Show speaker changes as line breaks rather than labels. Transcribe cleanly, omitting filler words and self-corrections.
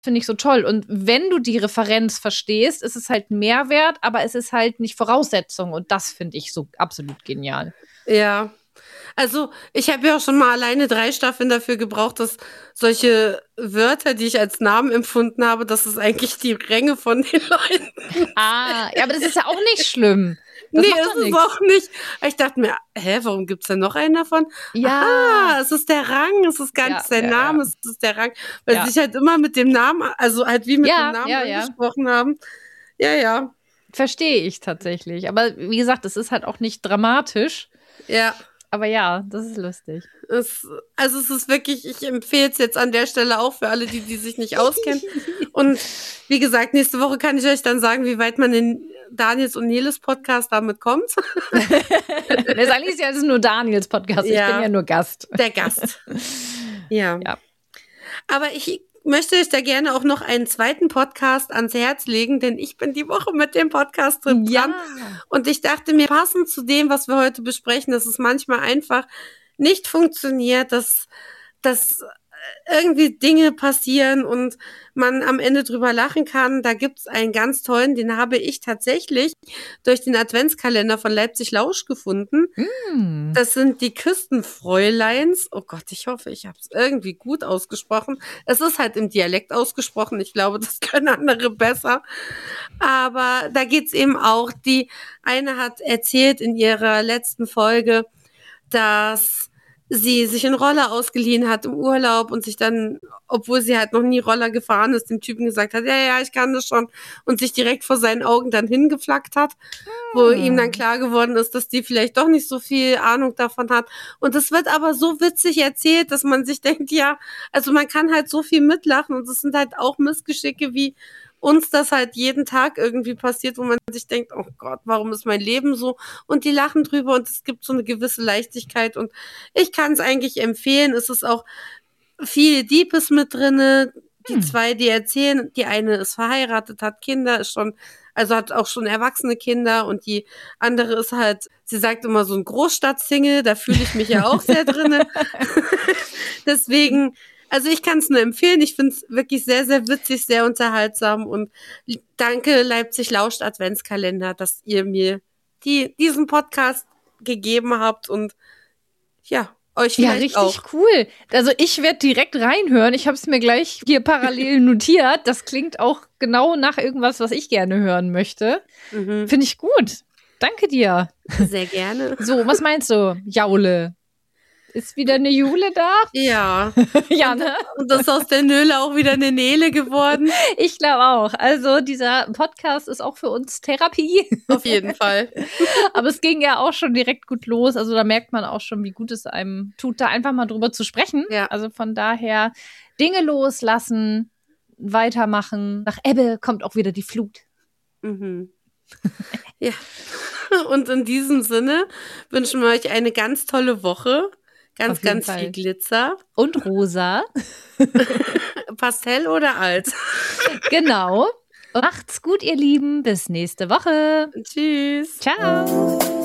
finde ich so toll. Und wenn du die Referenz verstehst, ist es halt Mehrwert, aber es ist halt nicht Voraussetzung. Und das finde ich so absolut genial.
Ja. Also, ich habe ja auch schon mal alleine 3 Staffeln dafür gebraucht, dass solche Wörter, die ich als Namen empfunden habe, dass es eigentlich die Ränge von den Leuten.
Ja, aber das ist ja auch nicht schlimm. Das
Nee,
macht
ist
doch
es
nichts.
auch nicht. Ich dachte mir, warum gibt's denn noch einen davon?
Ja.
Aha, es ist der Rang, es ist gar
Ja,
nicht sein
ja,
Name,
ja.
es ist der Rang. Weil
Ja.
sie sich halt immer mit dem Namen, also halt wie mit dem
Ja,
Namen
ja, ja.
angesprochen haben. Ja, ja,
Verstehe ich tatsächlich. Aber wie gesagt, es ist halt auch nicht dramatisch.
ja.
Aber ja, das ist lustig.
Also es ist wirklich, ich empfehle es jetzt an der Stelle auch für alle, die sich nicht auskennen. Und wie gesagt, nächste Woche kann ich euch dann sagen, wie weit man in Daniels und Neles Podcast damit kommt.
Das eigentlich ist ja nur Daniels Podcast.
Ja.
Ich bin ja nur Gast.
Der Gast. Ja.
Ja.
Aber ich möchte euch da gerne auch noch einen zweiten Podcast ans Herz legen, denn ich bin die Woche mit dem Podcast dran.
Ja.
Und ich dachte mir, passend zu dem, was wir heute besprechen, dass es manchmal einfach nicht funktioniert, dass irgendwie Dinge passieren und man am Ende drüber lachen kann. Da gibt's einen ganz tollen, den habe ich tatsächlich durch den Adventskalender von Leipzig Lausch gefunden.
Mm.
Das sind die Küstenfräuleins. Oh Gott, ich hoffe, ich habe es irgendwie gut ausgesprochen. Es ist halt im Dialekt ausgesprochen. Ich glaube, das können andere besser. Aber da geht's eben auch. Die eine hat erzählt in ihrer letzten Folge, dass sie sich einen Roller ausgeliehen hat im Urlaub und sich dann, obwohl sie halt noch nie Roller gefahren ist, dem Typen gesagt hat, ja, ich kann das schon und sich direkt vor seinen Augen dann hingeflackt hat, wo ihm dann klar geworden ist, dass die vielleicht doch nicht so viel Ahnung davon hat. Und es wird aber so witzig erzählt, dass man sich denkt, ja, also man kann halt so viel mitlachen und es sind halt auch Missgeschicke, wie uns das halt jeden Tag irgendwie passiert, wo man sich denkt, oh Gott, warum ist mein Leben so? Und die lachen drüber und es gibt so eine gewisse Leichtigkeit und ich kann es eigentlich empfehlen. Es ist auch viel Deepes mit drinne. Die zwei, die erzählen, die eine ist verheiratet, hat Kinder, ist schon, also hat auch schon erwachsene Kinder und die andere ist halt, sie sagt immer so ein Großstadt-Single, da fühle ich mich ja auch sehr drinne. Deswegen, also ich kann es nur empfehlen. Ich finde es wirklich sehr, sehr witzig, sehr unterhaltsam und danke Leipzig lauscht Adventskalender, dass ihr mir diesen Podcast gegeben habt und ja, euch
Ja,
vielleicht
richtig
auch.
cool. Also ich werde direkt reinhören. Ich habe es mir gleich hier parallel notiert. Das klingt auch genau nach irgendwas, was ich gerne hören möchte. Finde ich gut. Danke dir.
Sehr gerne.
So, was meinst du, Jaule? Ist wieder eine Jule da?
Ja.
Ja, ne?
Und das ist aus der Nöle auch wieder eine Nele geworden.
Ich glaube auch. Also dieser Podcast ist auch für uns Therapie.
Auf jeden Fall.
Aber es ging ja auch schon direkt gut los. Also da merkt man auch schon, wie gut es einem tut, da einfach mal drüber zu sprechen.
Ja.
Also von daher Dinge loslassen, weitermachen. Nach Ebbe kommt auch wieder die Flut.
Ja. Und in diesem Sinne wünschen wir euch eine ganz tolle Woche.
Auf jeden
Ganz
Fall.
viel Glitzer.
Und rosa.
Pastell oder alt?
Genau. Macht's gut, ihr Lieben. Bis nächste Woche.
Tschüss.
Ciao.